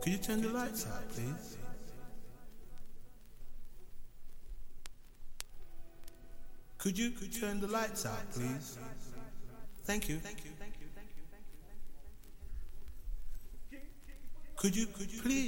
Could you turn the lights out, please? Could you turn the lights out, please? Thank you. Could you please?